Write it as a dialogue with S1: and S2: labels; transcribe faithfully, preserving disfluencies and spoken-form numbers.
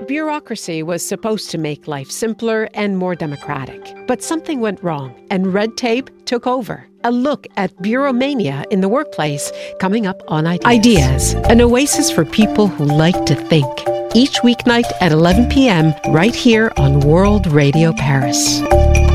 S1: Bureaucracy was supposed to make life simpler and more democratic. But something went wrong, and red tape took over. A look at bureaumania in the workplace, coming up on Ideas. Ideas, an oasis for people who like to think. Each weeknight at eleven p.m. right here on World Radio Paris.